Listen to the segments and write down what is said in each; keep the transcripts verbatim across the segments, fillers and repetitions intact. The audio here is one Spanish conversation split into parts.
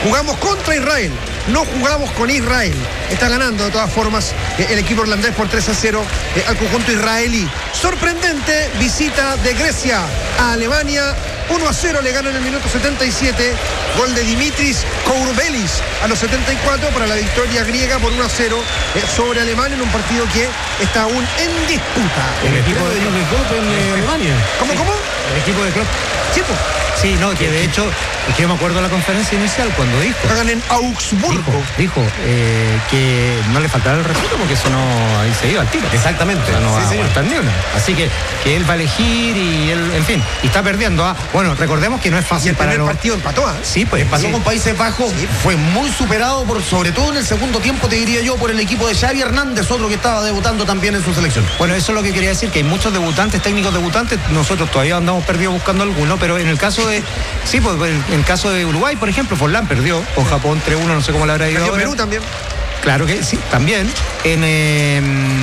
Jugamos contra Israel, no jugamos con Israel. Está ganando de todas formas eh, el equipo irlandés por tres a cero eh, al conjunto israelí. Sorprendente visita de Grecia a Alemania. uno a cero le gana en el minuto setenta y siete. Gol de Dimitris Kourbelis a los setenta y cuatro para la victoria griega por uno a cero eh, sobre Alemania en un partido que está aún en disputa. El equipo de Klopp en eh, Alemania. ¿Cómo, cómo? El equipo de Klopp. Sí, pues. Sí, no, que de hecho, es que yo me acuerdo de la conferencia inicial cuando dijo. Juegan en Augsburgo. Dijo, dijo eh, que no le faltaba el respeto porque eso no, ahí se iba al tiro. Exactamente. O sea, no sí, va a señor. aguantar ni una. Así que, que él va a elegir y él, en fin, y está perdiendo. ¿ah? Bueno, recordemos que no es Y fácil el para primer los... partido empató, ¿eh? Sí, pues Pasó sí. con Países Bajos, fue muy superado, por, sobre todo en el segundo tiempo, te diría yo, por el equipo de Xavi Hernández, otro que estaba debutando también en su selección. Bueno, eso es lo que quería decir, que hay muchos debutantes, técnicos debutantes, nosotros todavía andamos perdidos buscando alguno, pero en el caso de, sí, pues en el caso de Uruguay, por ejemplo, Forlán perdió con Japón tres uno, no sé cómo le habrá ido Perdió ahora. Perú también. Claro que sí, también. En, eh,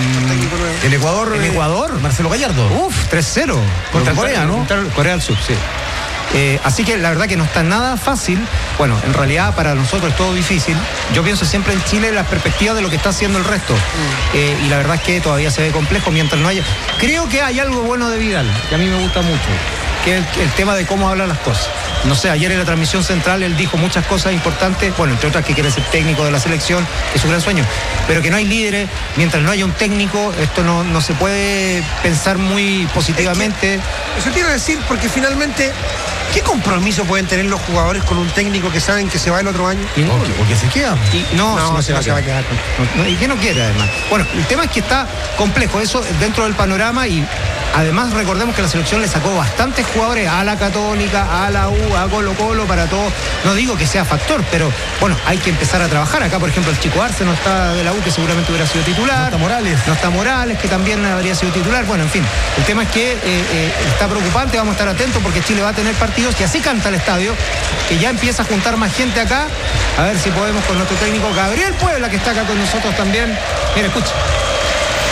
El Ecuador. en eh, Ecuador. Marcelo Gallardo. Uf, tres cero. Contra Corea, ¿no? Contra Corea del Sur, sí. Eh, así que la verdad que no está nada fácil. Bueno, en realidad para nosotros es todo difícil. Yo pienso siempre en Chile las perspectivas de lo que está haciendo el resto. Mm. Eh, y la verdad es que todavía se ve complejo mientras no haya... Creo que hay algo bueno de Vidal, que a mí me gusta mucho, que es el, el tema de cómo habla las cosas. No sé, ayer en la transmisión central él dijo muchas cosas importantes, bueno, entre otras que quiere ser técnico de la selección, que es su gran sueño, pero que no hay líderes, mientras no haya un técnico, esto no, no se puede pensar muy positivamente. Es que, eso quiero decir, porque finalmente, ¿qué compromiso pueden tener los jugadores con un técnico que saben que se va el otro año? Y, O que, o que se queda. y no, No, no se, se, va, se va a quedar. No, no, y que no quiere además. Bueno, el tema es que está complejo eso dentro del panorama y además recordemos que la selección le sacó bastantes jugadores a la Católica, a la U, a Colo Colo, para todo. No digo que sea factor, pero bueno, hay que empezar a trabajar. Acá, por ejemplo, el Chico Arce no está de la U, que seguramente hubiera sido titular. No está Morales. No está Morales, que también habría sido titular. Bueno, en fin, el tema es que eh, eh, está preocupante, vamos a estar atentos porque Chile va a tener partidos y así canta el estadio, que ya empieza a juntar más gente acá. A ver si podemos con nuestro técnico Gabriel Puebla, que está acá con nosotros también. Mira, escucha.